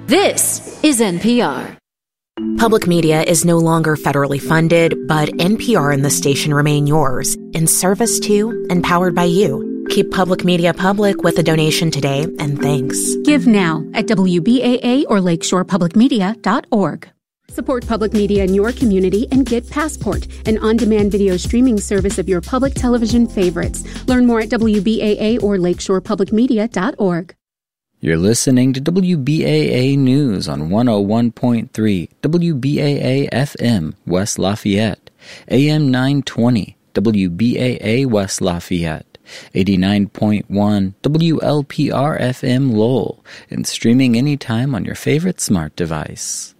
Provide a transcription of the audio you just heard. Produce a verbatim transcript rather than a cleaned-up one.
This is N P R. Public media is no longer federally funded, but N P R and the station remain yours, in service to and powered by you. Keep public media public with a donation today, and thanks. Give now at W B A A or lakeshore public media dot org. Support public media in your community and get Passport, an on-demand video streaming service of your public television favorites. Learn more at W B A A or lakeshore public media dot org. You're listening to W B A A News on one oh one point three W B A A F M West Lafayette, A M nine twenty W B A A West Lafayette, eighty-nine point one W L P R F M Lowell, and streaming anytime on your favorite smart device.